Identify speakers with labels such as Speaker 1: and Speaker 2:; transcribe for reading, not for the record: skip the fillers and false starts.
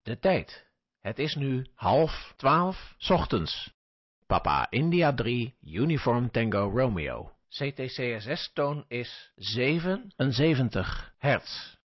Speaker 1: De tijd. Het is nu 11:30 ochtends. Papa India 3, Uniform Tango Romeo. CTCSS-toon is 77 hertz.